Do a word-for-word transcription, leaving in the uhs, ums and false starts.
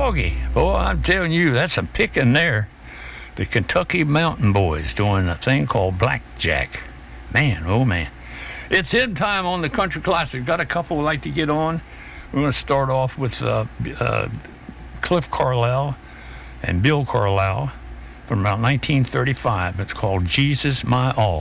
doggy. Boy, I'm telling you, that's a picking there. The Kentucky Mountain Boys doing a thing called Blackjack. Man, oh man. It's hymn time on the Country Classic. Got a couple I'd like to get on. We're going to start off with uh, uh, Cliff Carlisle and Bill Carlisle from about nineteen thirty-five. It's called Jesus My All.